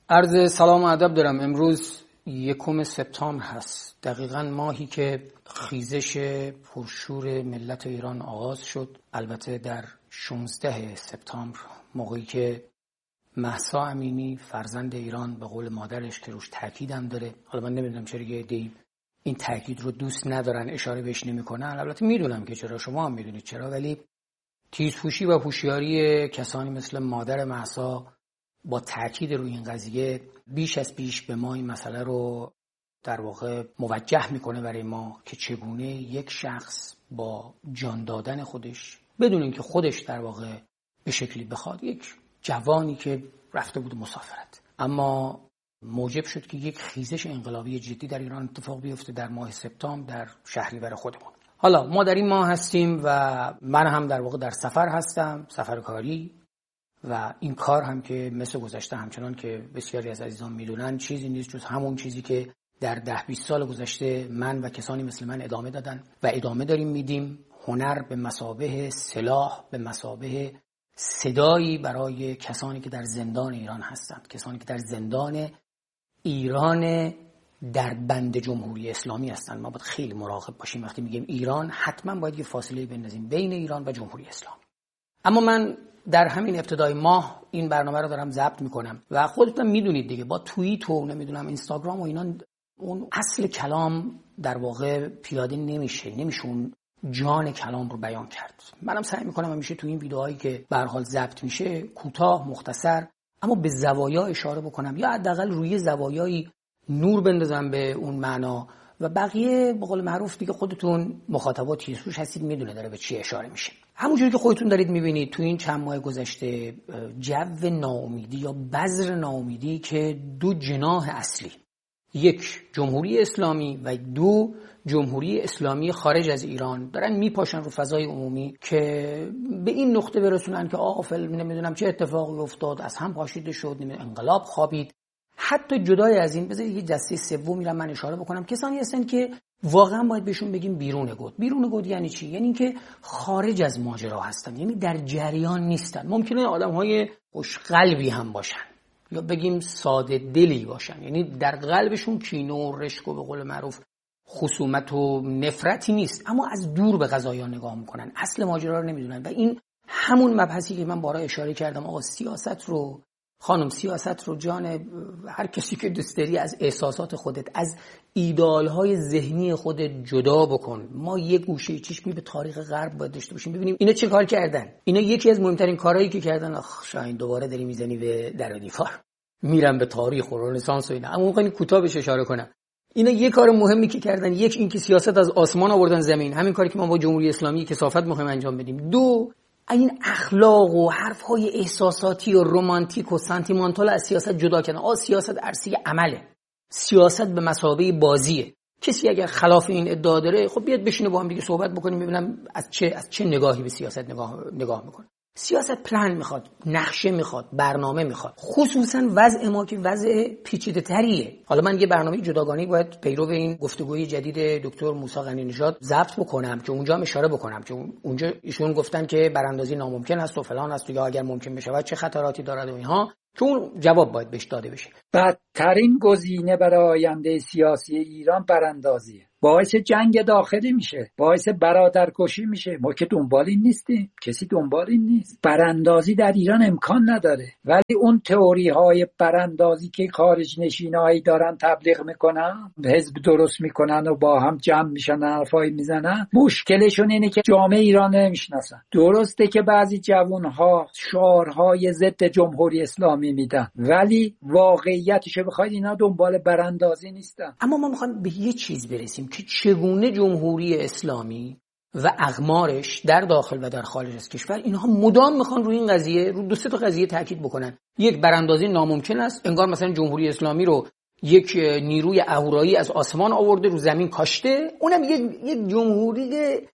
عرض سلام و ادب دارم. امروز 1 سپتامبر هست، دقیقاً ماهی که خیزش پرشور ملت ایران آغاز شد. البته در 16 سپتامبر، موقعی که مهسا امینی فرزند ایران به قول مادرش که روش تاکیدم داره، حالا من نمیدونم چرا یه عده‌ای این تاکید رو دوست ندارن، اشاره بهش نمیکنن، البته میدونم که چرا، شما هم میدونید چرا، ولی تیزهوشی و هوشیاری کسانی مثل مادر مهسا با تاکید روی این قضیه بیش از پیش به ما این مسئله رو در واقع موجه میکنه برای ما که چگونه یک شخص با جان دادن خودش، بدون اینکه خودش در واقع به شکلی بخواد، یک جوانی که رفته بود مسافرت، اما موجب شد که یک خیزش انقلابی جدی در ایران اتفاق بیفته در ماه سپتامبر در شهریور خودمون. حالا ما در این ماه هستیم و من هم در واقع در سفر هستم، سفر کاری، و این کار هم که مثل گذشته همچنان که بسیاری از عزیزان میدونن چیزی نیست جز همون چیزی که در 10-20 سال گذشته من و کسانی مثل من ادامه دادن و ادامه داریم میدیم. هنر به مثابه سلاح، به مثابه صدایی برای کسانی که در زندان ایران هستند، کسانی که در زندان ایران در بند جمهوری اسلامی هستند. ما باید خیلی مراقب باشیم وقتی میگیم ایران، حتما باید یه فاصله بندازیم بین ایران و جمهوری اسلامی. اما من در همین ابتدای ماه این برنامه رو دارم ضبط میکنم و خودتون میدونید دیگه، با توییت و نمیدونم اینستاگرام و اینا اون اصل کلام در واقع پیاده نمیشه اون جان کلام رو بیان کرد. منم سعی میکنم همیشه تو این ویدیوهایی که به هر حال ضبط میشه کوتاه، مختصر، اما به زوایا اشاره بکنم یا حداقل روی زوایایی نور بندازم به اون معنا و بقیه به قول معروف دیگه خودتون مخاطبات تیزهوش هستید، میدونه داره به چی اشاره میشه. همونجوری که خودتون دارید میبینید تو این چند ماه گذشته جو ناامیدی یا بذر ناامیدی که دو جناح اصلی، یک جمهوری اسلامی و دو جمهوری اسلامی خارج از ایران، دارن میپاشن رو فضای عمومی که به این نقطه برسونن که نمیدونم چه اتفاقی افتاد، از هم پاشیده شد، انقلاب خوابید. حتی جدای از این بذارید یه دسته سومی رو من اشاره بکنم، کسانی هستن که واقعا باید بهشون بگیم بیرون گود. بیرون گود یعنی چی؟ یعنی که خارج از ماجرا هستن، یعنی در جریان نیستن. ممکنه آدم‌های خوشقلبی هم باشن یا بگیم ساده دلی باشن، یعنی در قلبشون کینه و رشک و به قول معروف خصومت و نفرتی نیست، اما از دور به قضایا نگاه میکنن، اصل ماجرا رو نمیدونن. و این همون مبحثی که من بارها اشاره کردم، آقا سیاست رو، خانم سیاست رو، جان هر کسی که دوست داری، از احساسات خودت، از ایدئال‌های ذهنی خودت جدا بکن. ما یه گوشه چشمی به تاریخ غرب باید داشته باشیم، ببینیم اینا چه کار کردن. اینا یکی از مهمترین کارهایی که کردن. شاهین دوباره داری میزنی به در و دیوار، میرم به تاریخ و رنسانس و اینا، اما میخوام کوتاه بهش اشاره کنم. اینا یه کار مهمی که کردن، یک این که سیاست از آسمان آوردن زمین، همین کاری که ما با جمهوری اسلامی کثافت میخوایم انجام بدیم. دو، این اخلاق و حرفهای احساساتی و رمانتیک و سانتیمانتال از سیاست جدا کردن. سیاست عرصه عمله، سیاست به مثابه بازیه. کسی اگر خلاف این ادعا داره، خب بیاد بشینه با هم دیگه صحبت بکنیم، ببینم از چه نگاهی به سیاست نگاه میکنه. سیاست پلن میخواد، نقشه میخواد، برنامه میخواد. خصوصا وضع ما که وضع پیچیده تریه. حالا من یه برنامه جداگانه باید پیرو این گفتگوی جدید دکتر موسی غنی نژاد ضبط بکنم که اونجا هم اشاره بکنم که اونجا ایشون گفتن که براندازی ناممکن است و فلان است و یا اگر ممکن بشه چه خطراتی دارد و اینها، که اون جواب باید بهش داده بشه. بدترین گزینه برای آینده سیاسی ایران براندازیه. باعث جنگ داخلی میشه، باعث برادرکشی میشه. ما که دنبال این نیستیم، کسی دنبال این نیست. براندازی در ایران امکان نداره، ولی اون تئوری های براندازی که خارج نشینایی دارن تبلیغ میکنن، حزب درست میکنن و با هم جمع میشن حرفای میزنن، مشکلشون اینه که جامعه ایران نمیشناسن. درسته که بعضی جوانها شعارهای ضد جمهوری اسلامی میدن، ولی واقعیتشو بخواید اینا دنبال براندازی نیستن. اما ما میخوایم به یه چیز برسیم که چگونه جمهوری اسلامی و اقمارش در داخل و در خارج از کشور اینها مدام میخوان روی این قضیه، رو دو سه تا قضیه تاکید بکنن. یک، براندازی ناممکن است، انگار مثلا جمهوری اسلامی رو یک نیروی اهورایی از آسمان آورده رو زمین کاشته. اونم یک جمهوری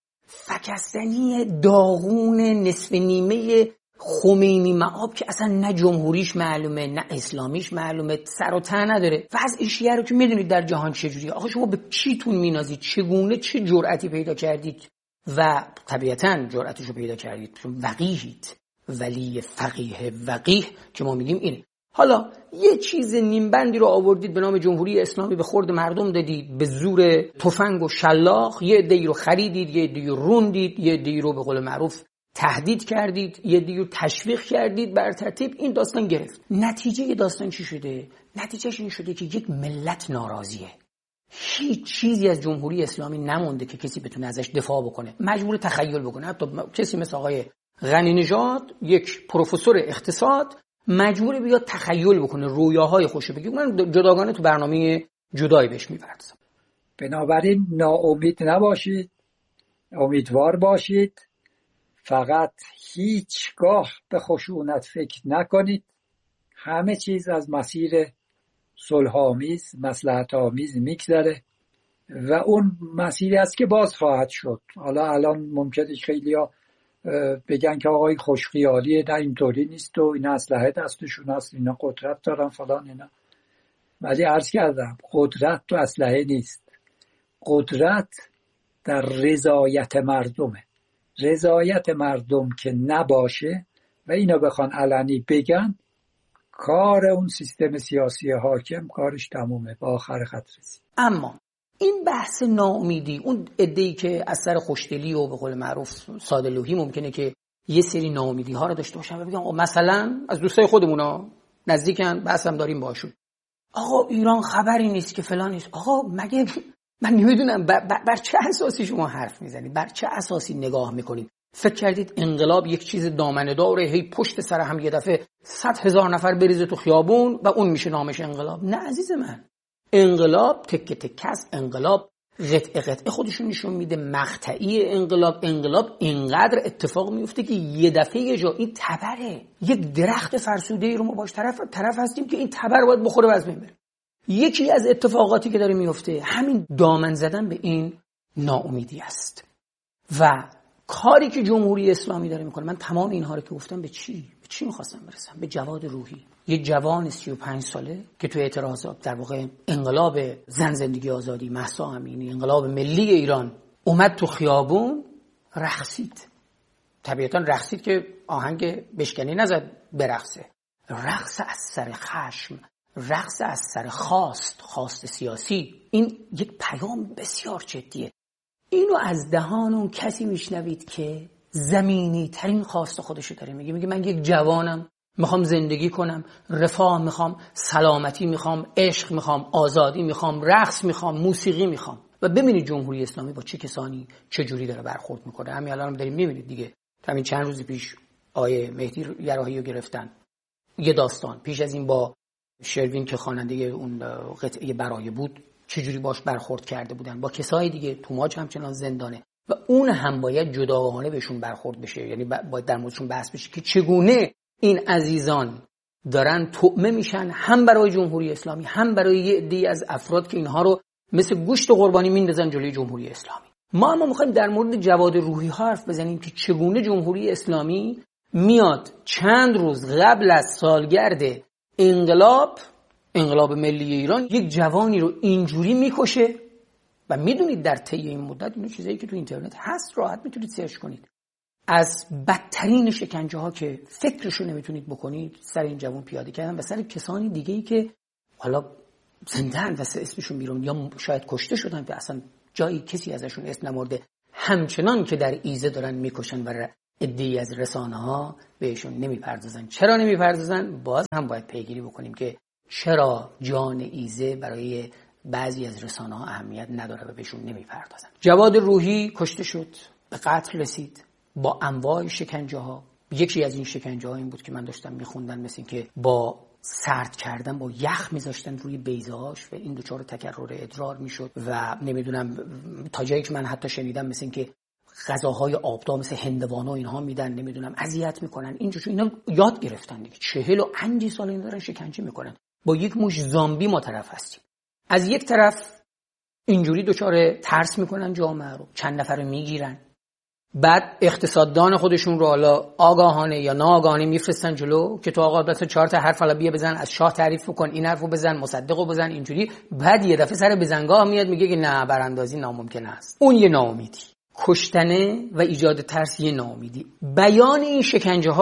فکستنی داغون نصف نیمه خمینی معاب که اصلا نه جمهوریش معلومه نه اسلامیش معلومه، سر و ته نداره. وضع شیعه رو که میدونید در جهان چجوریه. آخه شما به چیتون مینازید؟ چگونه چه جرأتی پیدا کردید؟ و طبیعتاً جرأتشو پیدا کردید چون وقیهید، ولی فقیه وقیه که ما میگیم اینه. حالا یه چیز نیمبندی رو آوردید به نام جمهوری اسلامی، به خورد مردم دادید به زور تفنگ و شلاق، یه عده‌ای رو خریدید، یه عده‌ای رو روندید، یه عده‌ای رو به قول معروف تهدید کردید، یه عده‌ای رو تشویق کردید بر ترتیب این داستان گرفت. نتیجه داستان چی شده؟ نتیجهش این شده که یک ملت ناراضیه. هیچ چیزی از جمهوری اسلامی نمونده که کسی بتونه ازش دفاع بکنه، مجبور تخیل بکنه. حتی کسی مثل آقای غنی نژاد، یک پروفسور اقتصاد، مجبور بیاد تخیل بکنه، رویاهای خوشو بگه. من جداگانه تو برنامه جدایی بهش میپردازم. بنابراین ناامید نباشید، امیدوار باشید، فقط هیچگاه به خشونت فکر نکنید. همه چیز از مسیر صلح‌آمیز، مصلحت‌آمیز میگذره و اون مسیری است که باز خواهد شد. حالا الان ممکنه خیلی‌ها بگن که آقای خوشخیالیه، نه اینطوری نیست و این اسلحه دستشون هست، اینا قدرت دارن فلان اینا. ولی عرض کردم قدرت تو اسلحه نیست، قدرت در رضایت مردمه. رضایت مردم که نباشه و اینا بخوان علنی بگن، کار اون سیستم سیاسی حاکم کارش تمومه، با آخر خط رسید. اما این بحث ناامیدی، اون عده‌ای که از سر خوشدلی و به قول معروف ساده‌لوحی ممکنه که یه سری ناامیدی ها رو داشته باشن و بگن مثلا از دوستای خودمونا نزدیکن، بحث هم داریم باشون، آقا ایران خبری نیست که فلان نیست. آقا مگه من نمیدونم بر چه اساسی شما حرف میزنید؟ بر چه اساسی نگاه میکنید؟ فکر کردید انقلاب یک چیز دامنه‌داره، هی پشت سر هم یه دفعه 100,000 نفر بریزه تو خیابون و اون میشه نامش انقلاب؟ نه عزیز من، انقلاب تکه تکه است. انقلاب قطعه قطعه خودشون نشون میده. مقطعی انقلاب اینقدر اتفاق میفته که یه دفعه یه جا این تبره، یک درخت فرسوده ای رو ما باش طرف هستیم که این تبر باید بخوره و از بین بره. یکی از اتفاقاتی که داره میفته همین دامن زدن به این ناامیدی است. و کاری که جمهوری اسلامی داره میکنه، من تمام اینها رو که گفتم به چی میخواستم برسم؟ به جواد روحی، یه جوان 35 ساله که توی اعتراضات در واقع انقلاب زن زندگی آزادی، مهسا امینی، انقلاب ملی ایران، اومد تو خیابون رقصید. طبیعتا رقصید که آهنگ بشکنی نزد برقصه، رقص از سر خشم، رقص از سر خواست سیاسی. این یک پیام بسیار جدیه. اینو از دهان اون کسی میشنوید که زمینی ترین خواست خودشو داره میگه من یک جوانم، میخوام زندگی کنم، رفاه میخوام، سلامتی میخوام، عشق میخوام، آزادی میخوام، رقص میخوام، موسیقی میخوام. و ببینید جمهوری اسلامی با چه کسانی چه جوری داره برخورد میکنه. همین الان هم داریم میبینید دیگه. همین چند روز پیش آیه مهدی یراحی رو گرفتن. یه داستان پیش از این با شروین که خواننده اون قطعه برای بود چجوری باش برخورد کرده بودن. با کسای دیگه توماج همچنان زندانه و اون هم باید جداگانه بهشون برخورد بشه. یعنی باید در موردشون بحث بشه که چگونه این عزیزان دارن طعمه میشن، هم برای جمهوری اسلامی هم برای یه عده‌ای از افراد که اینها رو مثل گوشت قربانی میندازن جلوی جمهوری اسلامی. ما اما میخوایم در مورد جواد روحی حرف بزنیم که چگونه جمهوری اسلامی میاد چند روز قبل از سالگرد انقلاب ملی ایران یک جوانی رو اینجوری میکشه. و میدونید در طی این مدت، اینو چیزایی که تو اینترنت هست راحت میتونید سرچ کنید، از بدترین شکنجه ها که فکرشو نمیتونید بکنید سر این جوان پیاده کردن و سر کسانی دیگه‌ای که حالا زنده‌اند و اسمشون بیرون یا شاید کشته شدن و اصلا جایی کسی ازشون اسم نمرده، همچنان که در ایزه دارن میکشن و عده‌ای از رسانه‌ها بهشون نمیپردازن. چرا نمیپردازن؟ باز هم باید پیگیری بکنیم که چرا جان ایزه برای بعضی از رسانه‌ها اهمیت نداره و بهشون نمیپردازن. جواد روحی کشته شد، به قتل رسید با انواع شکنجه‌ها. یکی از این شکنجه‌ها این بود که من داشتم میخوندم، مثل این که با سرد کردن با یخ میذاشتن روی بیضه‌هاش و این دچار تکرر ادرار میشد و نمیدونم تا جایی که من حتی شنیدم مثل این که غذاهای آبدار مثل هندوانه و اینها میدن، نمیدونم اذیت میکنن. اینجوری اینا یاد گرفتن دیگه. 40 سال این دارن شکنجه میکنن. با یک مش زامبی ما طرف هستیم. از یک طرف اینجوری دچار ترس میکنن جامعه رو، چند نفر رو میگیرن، بعد اقتصاددان خودشون رو حالا آگاهانه یا ناآگاهانه میفرستن جلو که تو آقا بس 4 تا حرف حالا بیا بزن، از شاه تعریف کن، این حرفو بزن، مصدقو بزن، اینجوری. بعد یه دفعه سر بزنگاه میاد میگه که نه، براندازی ناممکن است. اون یه ناامیدی، کشتنه و ایجاد ترس یه ناامیدی. بیان این شکنجه ها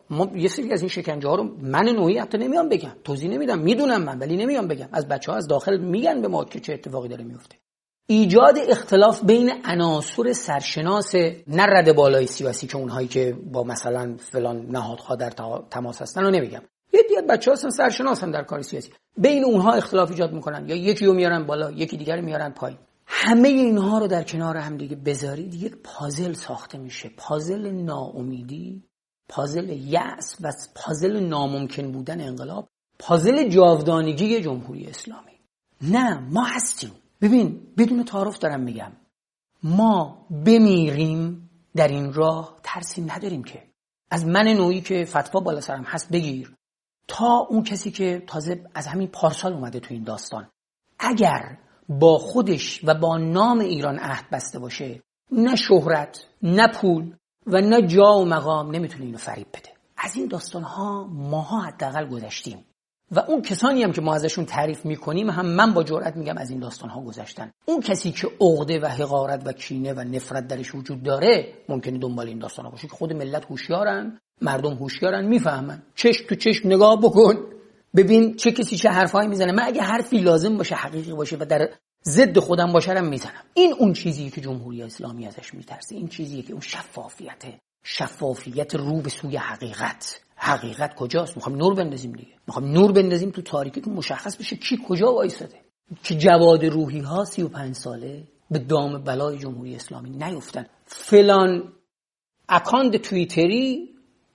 ما یه سری از این شکنجه ها رو من نوعی حتی نمیام بگم، توضیح نمیدم، میدونم من، ولی نمیام بگم. از بچه‌ها از داخل میگن به ما که چه اتفاقی داره میفته. ایجاد اختلاف بین عناصر سرشناس نه رده بالای سیاسی که اونهایی که با مثلا فلان نهادها در تماس هستن رو نمیگم، یه دیگه بچه‌ها هستن سرشناسن در کار سیاسی، بین اونها اختلاف ایجاد میکنن یا یکی رو میارن بالا یکی دیگر رو میارن پایین. همه اینها رو در کنار هم دیگه بذارید یک پازل ساخته میشه، پازل ناامیدی، پازل یأس و پازل ناممکن بودن انقلاب، پازل جاودانگی جمهوری اسلامی. نه ما هستیم. ببین بدون تعارف دارم میگم، ما بمیریم در این راه ترسی نداریم که. از من نوعی که فتوا بالا سرم هست بگیر تا اون کسی که تازه از همین پارسال اومده تو این داستان، اگر با خودش و با نام ایران عهد بسته باشه، نه شهرت نه پول و نه جا و مقام نمیتونه اینو فریب بده. از این داستانها ماها حداقل گذشتیم و اون کسانی هم که ما ازشون تعریف میکنیم هم من با جرئت میگم از این داستانها گذشتن. اون کسی که عقده و حقارت و کینه و نفرت درش وجود داره ممکنه دنبال این داستانا باشه که خود ملت هوشیارن، مردم هوشیارن، میفهمن. چشم تو چشم نگاه بکن ببین چه کسی چه حرفایی میزنه. من اگه حرفی لازم باشه حقیقی باشه و در ضد خودم باشه رو میزنم. این اون چیزیه که جمهوری اسلامی ازش میترسه، این چیزیه که اون شفافیت رو به سوی حقیقت کجاست؟ میخوام نور بندازیم دیگه، میخوام نور بندازیم تو تاریکی که مشخص بشه کی کجا وایساده، که جواد روحی ها 35 ساله به دام بلای جمهوری اسلامی نیفتن. فلان اکانت توییتری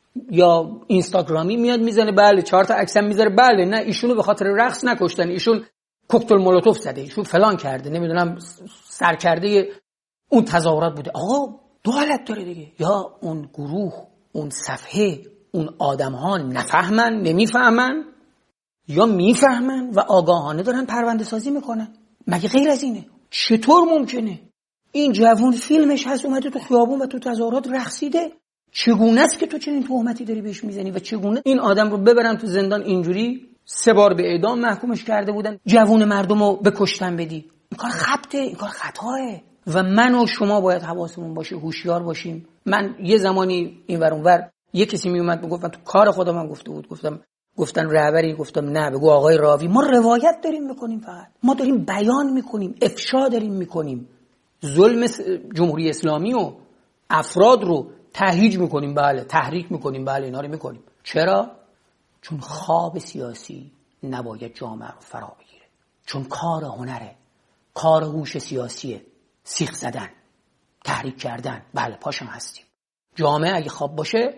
یا اینستاگرامی میاد میزنه بله 4 تا عکسم میذاره بله نه ایشونو به خاطر رقص نکشتن، ایشون کوکتل مولوتوف زده، ایشون فلان کرده، نمیدونم سرکرده اون تظاهرات بوده. آقا دو حالت داره دیگه، یا اون گروه، اون صفحه، اون آدم‌ها نفهمن، نمیفهمن، یا میفهمن و آگاهانه دارن پرونده سازی میکنن. مگه غیر از اینه؟ چطور ممکنه این جوون فیلمش هست اومده تو خیابون و تو تظاهرات رقصیده؟ چگونه است که تو چنین تهمتی داری بهش میزنی و چگونه این آدم رو ببرن تو زندان اینجوری 3 بار به اعدام محکومش کرده بودن، جوون مردم رو به کشتن بدی؟ این کار خبته، این کار خطاه و من و شما باید حواسمون باشه، هوشیار باشیم. من یه زمانی این ور اون ور یه کسی می اومد میگفت تو کار خودم هم گفته بود، گفتن رهبری، گفتم نه بگو آقای راوی، ما روایت داریم میکنیم، فقط ما داریم بیان میکنیم، افشا داریم میکنیم، ظلم جمهوری اسلامی و افراد رو تهییج میکنیم، بله تحریک میکنیم، بله اینا رو میکنیم. چرا؟ چون خواب سیاسی نباید جامعه رو فرا بگیره، چون کار هنره، کار هوش سیاسیه، سیخ زدن، تحریک کردن. بله پاشم هستیم. جامعه اگه خواب باشه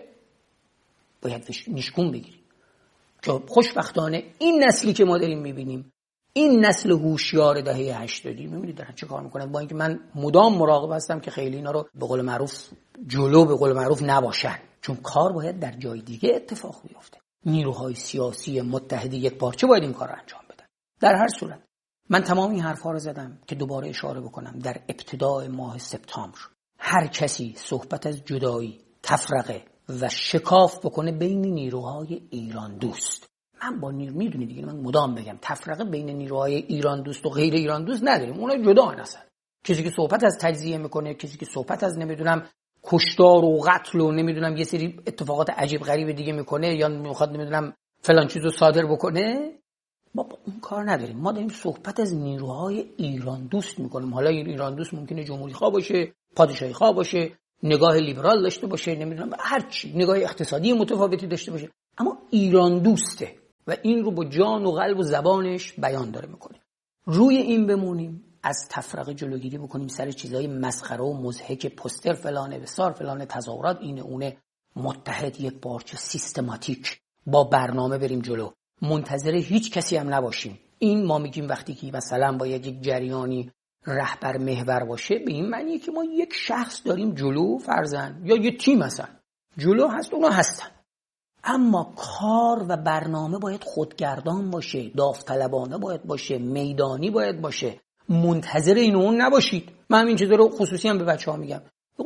باید نیشگون بگیریم. که خوشبختانه این نسلی که ما داریم میبینیم، این نسل هوشیار دهه 80 میبینید دارن چه کار میکنن، با اینکه من مدام مراقب هستم که خیلی اینا رو به قول معروف جلو به قول معروف نباشن، چون کار باید در جای دیگه اتفاق بیفته. نیروهای سیاسی متحد یک پارچه باید این کار رو انجام بدن. در هر صورت من تمام این حرفا رو زدم که دوباره اشاره بکنم در ابتدای ماه سپتامبر هر کسی صحبت از جدایی، تفرقه و شکاف بکنه بین نیروهای ایران دوست، من با میدونی دیگه من مدام بگم تفرقه بین نیروهای ایران دوست و غیر ایران دوست نداریم، اونا جدا هستن. کسی که صحبت از تجزیه میکنه، کسی که صحبت از نمیدونم کشتار و قتل و نمیدونم یه سری اتفاقات عجیب غریب دیگه میکنه یا میخواد نمیدونم فلان چیزو صادر بکنه، ما اون کار نداریم. ما داریم صحبت از نیروهای ایران دوست میکنیم. حالا ایران دوست ممکنه جمهوری خواه باشه، پادشاهی خواه باشه، نگاه لیبرال داشته باشه، نمیدونم هر چی، نگاه اقتصادی متفاوتی داشته باشه، اما ایران دوسته و این رو با جان و قلب و زبانش بیان داره میکنه. روی این بمونیم، از تفرقه جلوگیری بکنیم، سر چیزای مسخره و مضحک پوستر فلانه بسار فلانه تظاهرات اینه اونه، متحد یک پارچه سیستماتیک با برنامه بریم جلو، منتظر هیچ کسی هم نباشیم. این ما میگیم وقتی که مثلا با یک جریانی رهبر محور باشه، به این معنیه که ما یک شخص داریم جلو فرضاً، یا یه تیم مثلا جلو هست، اونا هستن، اما کار و برنامه باید خودگردان باشه، داوطلبانه باید باشه، میدانی باید باشه. منتظر این اون نباشید. من همین چیزا رو خصوصی هم به بچه‌ها میگم،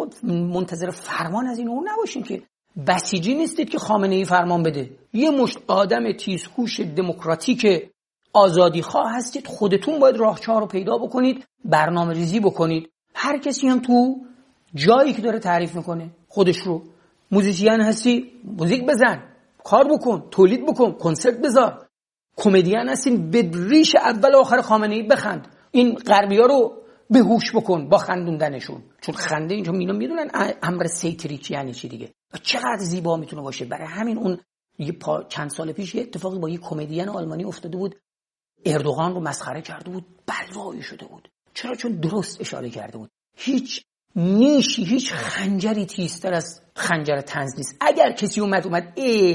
منتظر فرمان از این اون نباشین که بسیجی نیستید که خامنه‌ای فرمان بده. یه مشت آدم تیزهوش دموکراتیک آزادی خواه هستید، خودتون باید راهچه‌ها رو پیدا بکنید، برنامه ریزی بکنید. هر کسی هم تو جایی که داره تعریف میکنه خودش رو موزیسین هستی موزیک بزن، کار بکن، تولید بکن، کنسرت بذار. کمدین هستین به ریش اول و آخر خامنه‌ای بخند. این غربی‌ها رو به هوش بکن با خندوندنشون، چون خنده اینجا اینا میدونن امر سیتریک یعنی چی دیگه و چقدر زیبا میتونه باشه. برای همین اون چند سال پیش یه اتفاقی با یه کمدین آلمانی افتاده بود، اردوغان رو مسخره کرده بود، بلوایی شده بود. چرا؟ چون درست اشاره کرده بود. هیچ نیشی، هیچ خنجری تیزتر از خنجر طنز نیست. اگر کسی اومد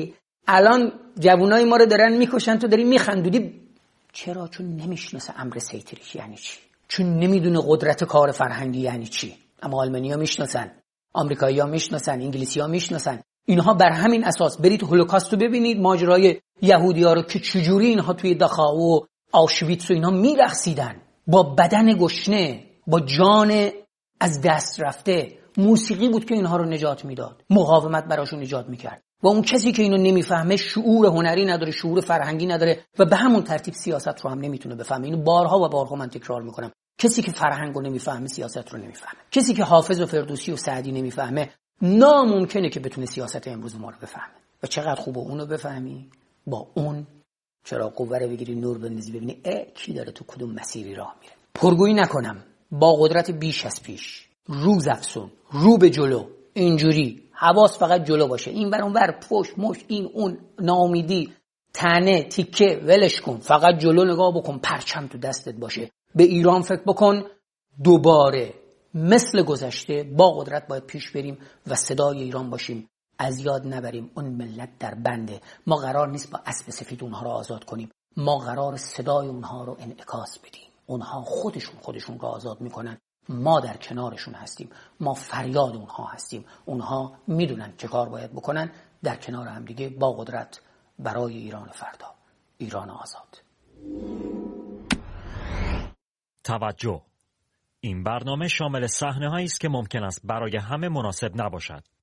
الان جوانای ما رو دارن میکشن تو داری میخندودی، چرا؟ چون نمیشناسه امر سیتریک یعنی چی، چون نمیدونه قدرت کار فرهنگی یعنی چی. اما آلمانی‌ها میشناسن، آمریکایی‌ها میشناسن، انگلیسی‌ها میشناسن. اینها بر همین اساس برید هولوکاست رو ببینید، ماجرای یهودی‌ها رو که چجوری اینها توی داخاو و آوشویتس و اینا میرقصیدن با بدن گشنه، با جان از دست رفته. موسیقی بود که اینها رو نجات میداد، مقاومت براشون ایجاد میکرد. و اون کسی که اینو نمیفهمه شعور هنری نداره، شعور فرهنگی نداره و به همون ترتیب سیاست رو هم نمیتونه بفهمه. اینو بارها و بارها من تکرار میکنم. کسی که فرهنگ رو نمیفهمه سیاست رو نمیفهمه. کسی که حافظ و فردوسی و سعدی نمیفهمه ناممکنه که بتونه سیاست امروز ما رو بفهمه. و چقدر خوبه اونو بفهمی، با اون چراغ قوه رو بگیری، نور بندازی، ببینی کی داره تو کدوم مسیری راه میره. پرگویی نکنم، با قدرت بیش از پیش، روز افسون، رو به جلو، اینجوری حواس فقط جلو باشه، این بر اون بر، پشت مش، این اون، ناامیدی، تنه، تیکه، ولش کن، فقط جلو نگاه بکن، پرچم تو دستت باشه، به ایران فکر بکن. دوباره مثل گذشته با قدرت باید پیش بریم و صدای ایران باشیم. از یاد نبریم اون ملت در بنده. ما قرار نیست با اسب سفید اونها رو آزاد کنیم، ما قرار صدای اونها رو انعکاس بدیم. اونها خودشون رو آزاد میکنن، ما در کنارشون هستیم، ما فریاد اونها هستیم. اونها میدونن چه کار باید بکنن، در کنار هم دیگه با قدرت برای ایران فردا، ایران آزاد. توجه! این برنامه شامل صحنه‌هایی است که ممکن است برای همه مناسب نباشد.